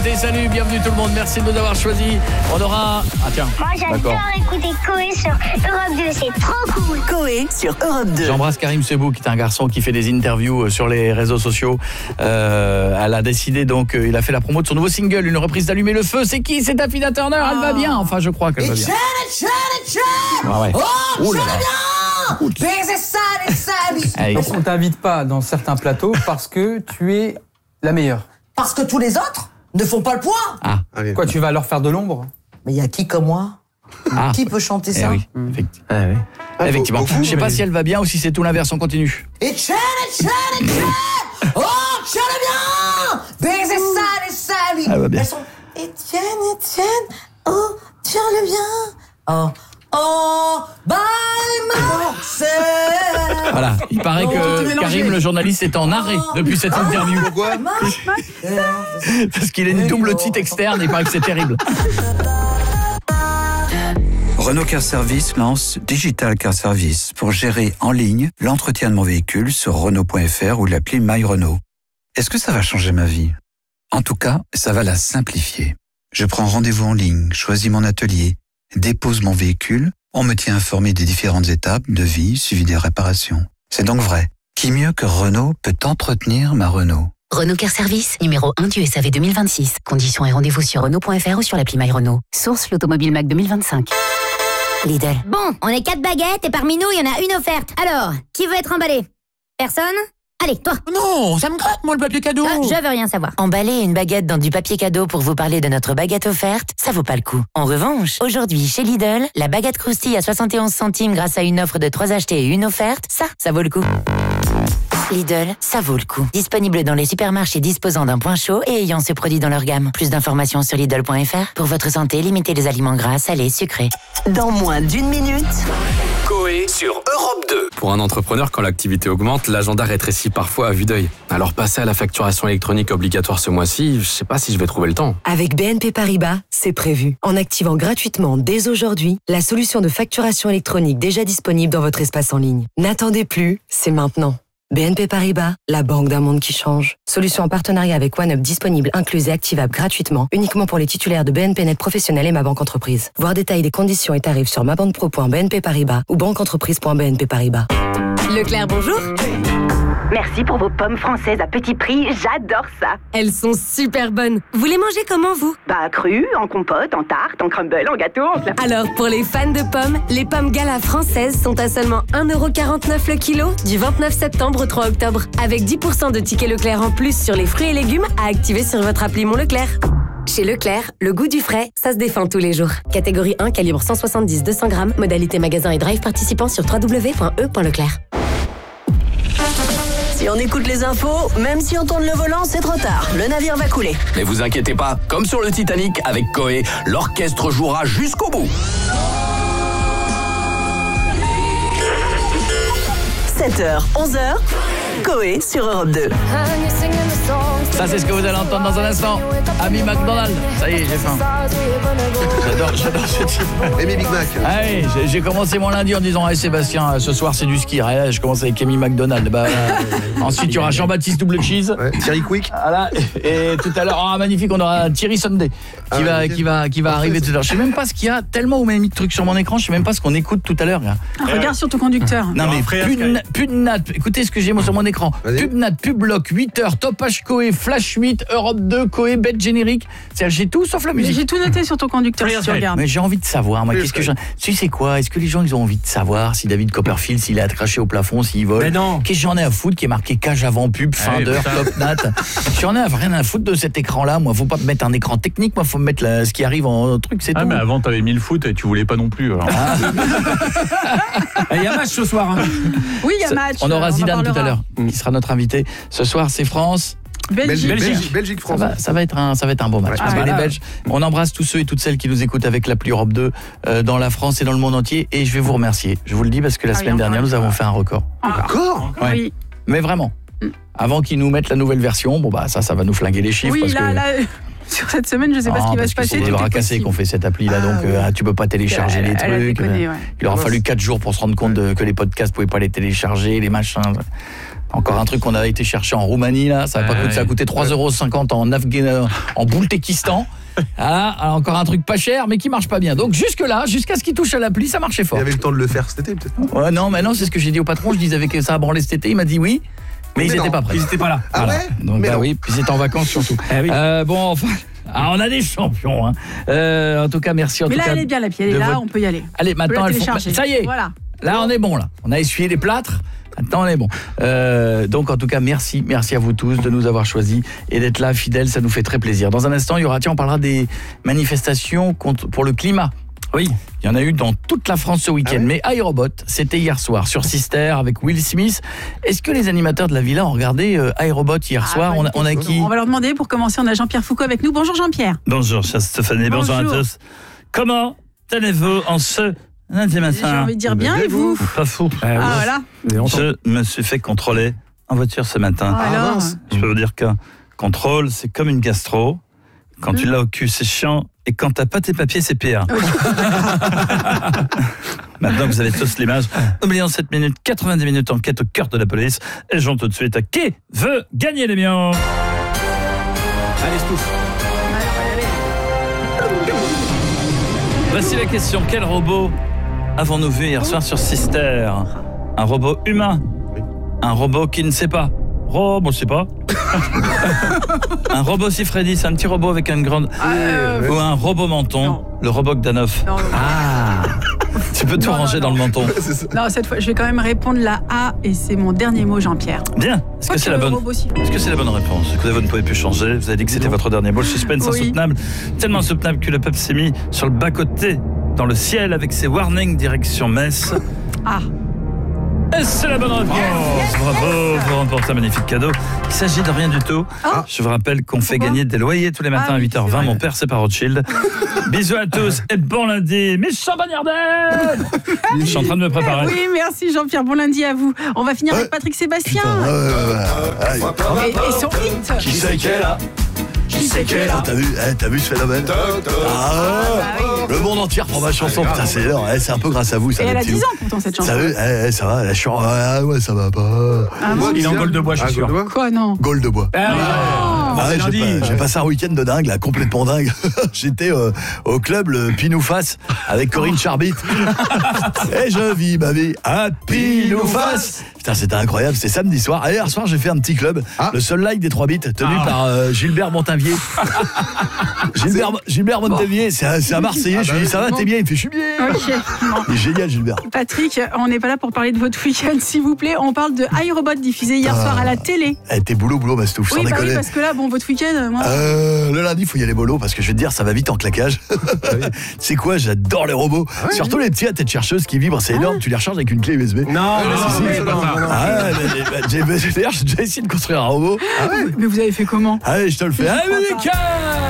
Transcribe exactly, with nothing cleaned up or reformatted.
Et salut, bienvenue tout le monde, merci de nous avoir choisis. On aura... Ah tiens, moi j'adore d'accord. écouter Coé sur Europe deux, c'est trop cool. Coé sur Europe deux. J'embrasse Karim Sebou, qui est un garçon qui fait des interviews sur les réseaux sociaux. Euh, elle a décidé donc, il a fait la promo de son nouveau single, une reprise d'Allumer le feu. C'est qui? C'est Tina Turner, elle va bien. Enfin, je crois qu'elle va bien. Ah ouais. Oh, là là. Allez. On ne t'invite pas dans certains plateaux parce que tu es la meilleure. Parce que tous les autres ne font pas le poids. Ah, Quoi, tu vas leur faire de l'ombre? Mais il y a qui comme moi ah. Qui peut chanter Eh ça? oui, effectivement. Ah, oui. Ah, effectivement. beaucoup, Je sais pas mais... si elle va bien ou si c'est tout l'inverse, on continue. Etienne, Etienne, Etienne. Oh, tiens le bien. Baiser ça, les salis. Elle va bien. Elles sont Etienne, Etienne. Oh, tiens le bien. Oh, oh, bye, Marcel. Voilà, il paraît que Karim, le journaliste, est en arrêt depuis cette interview. Pourquoi? Parce qu'il a une double titre externe, il paraît que c'est terrible. Renault Car Service lance Digital Car Service pour gérer en ligne l'entretien de mon véhicule sur Renault point F R ou l'appli My Renault. Est-ce que ça va changer ma vie? En tout cas, ça va la simplifier. Je prends rendez-vous en ligne, choisis mon atelier, dépose mon véhicule, on me tient informé des différentes étapes, devis, suivi des réparations. C'est donc vrai. Qui mieux que Renault peut entretenir ma Renault? Renault Car Service, numéro un du S A V deux mille vingt-six. Conditions et rendez-vous sur Renault point F R ou sur l'appli My Renault. Source l'Automobile Mac deux mille vingt-cinq. Lidl. Bon, on est quatre baguettes et parmi nous, il y en a une offerte. Alors, qui veut être emballé? Personne? Allez, toi. Non, ça me gratte, moi, le papier cadeau. Euh, je veux rien savoir. Emballer une baguette dans du papier cadeau pour vous parler de notre baguette offerte, ça vaut pas le coup. En revanche, aujourd'hui, chez Lidl, la baguette croustille à soixante et onze centimes grâce à une offre de trois achetés et une offerte, ça, ça vaut le coup. Lidl, ça vaut le coup. Disponible dans les supermarchés disposant d'un point chaud et ayant ce produit dans leur gamme. Plus d'informations sur Lidl point F R. Pour votre santé, limitez les aliments gras, salés, sucrés. Dans moins d'une minute, Coé sur Europe deux. Pour un entrepreneur, quand l'activité augmente, l'agenda rétrécit parfois à vue d'œil. Alors passer à la facturation électronique obligatoire ce mois-ci, je sais pas si je vais trouver le temps. Avec B N P Paribas, c'est prévu. En activant gratuitement dès aujourd'hui la solution de facturation électronique déjà disponible dans votre espace en ligne. N'attendez plus, c'est maintenant. B N P Paribas, la banque d'un monde qui change. Solution en partenariat avec OneUp disponible, incluse et activable gratuitement, uniquement pour les titulaires de B N P Net Professionnel et Ma Banque Entreprise. Voir détails des conditions et tarifs sur mabanpro point b n p paribas ou banqueentreprise point b n p paribas. Leclerc, bonjour. merci pour vos pommes françaises à petit prix, j'adore ça. Elles sont super bonnes. Vous les mangez comment, vous? Bah, crues, en compote, en tarte, en crumble, en gâteau, en plat. Alors, pour les fans de pommes, les pommes Gala françaises sont à seulement un euro quarante-neuf le kilo du vingt-neuf septembre au trois octobre. Avec dix pour cent de tickets Leclerc en plus sur les fruits et légumes à activer sur votre appli Mon Leclerc. Chez Leclerc, le goût du frais, ça se défend tous les jours. Catégorie un, calibre cent soixante-dix à deux cents grammes. Modalité magasin et drive participant sur w w w point e point leclerc. Si on écoute les infos, même si on tourne le volant, c'est trop tard. Le navire va couler. Mais vous inquiétez pas, comme sur le Titanic, avec Coé, l'orchestre jouera jusqu'au bout. sept heures, onze heures, Coé sur Europe deux. Ça, c'est ce que vous allez entendre dans un instant. Ami McDonald. Ça y est, j'ai faim. J'adore, j'adore ce type. Amy Big Mac. Ah oui, j'ai, j'ai commencé mon lundi en disant hey, Sébastien, ce soir c'est du ski. Et là, je commence avec Amy McDonald. Bah, euh, ensuite, il y aura Jean-Baptiste Double Cheese. Ouais, Thierry Quick. Voilà. Et, et tout à l'heure, oh, magnifique, on aura Thierry Sunday qui ah, va, okay. qui va, qui va arriver tout à l'heure. Je sais même pas ce qu'il y a. Tellement vous m'avez mis de trucs sur mon écran, je sais même pas ce qu'on écoute tout à l'heure. Là. Regarde sur ton conducteur. Non mais plus de, plus de natte. Écoutez ce que j'ai moi sur mon écran. Vas-y. Pub nat, pub bloc, huit heures, Topage Coé, Flash huit, Europe deux, Coé, bête générique. C'est-à-dire, j'ai tout sauf la musique. Mais j'ai tout noté sur ton conducteur si tu regardes. Mais j'ai envie de savoir, moi, qu'est-ce que je... Tu sais quoi? Est-ce que les gens, ils ont envie de savoir si David Copperfield, s'il est accroché au plafond, s'il vole? Mais non. Qu'est-ce que j'en ai à foutre qui est marqué cage avant pub, fin Allez, d'heure, putain. top nat? J'en ai rien à foutre de cet écran-là. Moi, faut pas me mettre un écran technique. Moi, faut me mettre la... ce qui arrive en truc, c'est ah tout. mais avant, t'avais mis le foot et tu voulais pas non plus. Alors. Ah. Il y a match ce soir. Hein. Oui, il y a match. On aura euh, Zidane tout à l'heure, Mm. qui sera notre invité. Ce soir, c'est France. Belgique. Belgique, Belgique. Belgique, Ça France. va, ça va être un, ça va être un beau match. Ouais. Parce Ah, que voilà. les Belges, on embrasse tous ceux et toutes celles qui nous écoutent avec l'appli Europe deux euh, dans la France et dans le monde entier. Et je vais vous remercier. Je vous le dis parce que la Ah oui, semaine encore dernière, une nous avons fait un record. Encore Ouais. Oui. Mais vraiment. Mm. Avant qu'ils nous mettent la nouvelle version, bon bah ça, ça va nous flinguer les chiffres. Oui, parce là, que... là, sur cette semaine, je sais pas Non, ce qui va parce se que passer. c'est des tout bras est cassés possible. qu'on fait cette appli là, Ah, donc oui. euh, tu peux pas télécharger Elle- les elle a trucs. déconné, ouais. Il aura fallu quatre jours pour se rendre compte de, que les podcasts pouvaient pas les télécharger, les machins. Encore un truc qu'on avait été chercher en Roumanie là, ça a pas Ah, coûté, ouais. ça a coûté trois euros cinquante en Afghan, en Boultékistan. Ah, alors encore un truc pas cher mais qui marche pas bien. Donc jusque là, jusqu'à ce qu'il touche à l'appli, ça marchait fort. Il avait le temps de le faire cet été peut-être. Ouais, non, mais non, c'est ce que j'ai dit au patron, je disais que ça a branlé cet été, il m'a dit oui. Mais, Mais ils non. étaient pas prêts. Ils étaient pas là. Ah Voilà. ouais Donc Mais bah non. oui, puis ils étaient en vacances surtout. Eh oui. Euh, bon, enfin, ah, on a des champions. Hein. Euh, en tout cas, merci en Mais tout là, cas. elle est bien, la pied, elle est de là, votre- on peut y aller. Allez, maintenant, On peut la elles font- télécharger. ça y est. Voilà. Là, on est bon là. On a essuyé les plâtres. Maintenant, on est bon. Euh, donc, en tout cas, merci, merci à vous tous de nous avoir choisis et d'être là, fidèles. Ça nous fait très plaisir. Dans un instant, il y aura, tiens, on parlera des manifestations contre, pour le climat. Oui, il y en a eu dans toute la France ce week-end. Ah ouais Mais iRobot, c'était hier soir sur Sister avec Will Smith. Est-ce que les animateurs de la villa ont regardé euh, iRobot hier Ah, soir? On a, on a qui? On va leur demander pour commencer. On a Jean-Pierre Foucault avec nous. Bonjour Jean-Pierre. Bonjour, chère Stéphanie, bonjour, Bonjour. à tous. Comment allez-vous en ce lundi J'ai matin? envie de dire bien et vous? Pas fou. Ah voilà. Je me suis fait contrôler en voiture ce matin. Ah, alors mince. Je peux vous dire qu'un contrôle, c'est comme une gastro. Quand tu l'as au cul, c'est chiant. Et quand t'as pas tes papiers, c'est pire. Maintenant que vous avez tous l'image, oublions sept minutes, quatre-vingt-dix minutes enquête au cœur de la police. Et j'en tout de suite à qui veut gagner les millions? Allez, Stouff. Voici la question. Quel robot avons-nous vu hier soir sur Sister? Un robot humain? Un robot qui ne sait pas? Robot, je sais pas. Un robot si Freddy, c'est un petit robot avec une grande... Euh, Ou un robot menton, non. le robot Gdanov. Non, non. Ah, tu peux tout Non, ranger non, dans non. le menton. Non, cette fois, je vais quand même répondre la A et c'est mon dernier mot, Jean-Pierre. Bien. Est-ce que Pas c'est que la le bonne? robot si- Est-ce que c'est la bonne réponse? Écoutez, vous ne pouvez plus changer. Vous avez dit que c'était votre dernier mot. Le suspense Oui. insoutenable, tellement insoutenable que le peuple s'est mis sur le bas côté dans le ciel avec ses warnings direction Metz. Ah. Et c'est la bonne réponse. Bravo, vous remportez un magnifique cadeau. Il s'agit de rien du tout. Ah. Je vous rappelle qu'on fait gagner des loyers tous les matins Ah à oui, huit heures vingt. c'est vrai. Mon père, c'est par Rothschild. Bisous à tous et bon lundi. Méchant bagnardel. Je suis en train de me préparer. Oui, merci Jean-Pierre. Bon lundi à vous. On va finir avec Patrick Sébastien. Et, et son hit. Qui c'est qui est là? Qui c'est qui est là? T'as vu, eh, t'as vu ce phénomène? Ah, le monde entier reprend ma chanson, putain, c'est énorme. Eh, c'est un peu grâce à vous, ça. Et les elle a petits dix loups. ans pourtant cette chanson. Ça veut, eh, eh, ça va, la chiant, ah ouais, ça va pas. Ah bon? Il est en Gaule de bois, je suis sûr. Quoi, non? Gaule de bois. Ah ouais, j'ai pas- j'ai passé un week-end de dingue, là, complètement dingue. J'étais euh, au club le Pinouface avec Corinne Charbit. Et je vis ma vie à Pinouface. Putain, c'était incroyable, c'était samedi soir. Et hier soir, j'ai fait un petit club, le Seul Like des trois bits, tenu Ah. par euh, Gilbert Montavier. Gilbert, Gilbert Montavier, c'est un, c'est un Marseillais. Je lui dis, ça va, t'es bien? Il fait, je suis bien. Ok. Bon. Il est génial, Gilbert. Patrick, on n'est pas là pour parler de votre week-end, s'il vous plaît. On parle de iRobot diffusé hier soir à la télé. Eh, t'es boulot, boulot, Mastouf, sans Oui, bah oui, déconner. parce que là, bon, votre week-end, moi. Euh, le lundi, il faut y aller mollo parce que je vais te dire, ça va vite en claquage. C'est quoi, j'adore les robots. Surtout les petits à tête chercheuse qui vibrent, c'est énorme. Tu les recharges avec une clé U S B. Non, mais si, si, c'est c'est pas pas ça. Ah, ouais, mais- mais- j'ai d'ailleurs, j'ai déjà essayé de construire un robot. Mais vous avez fait comment? Allez, je te le fais. Je Allez, crois pas. Monica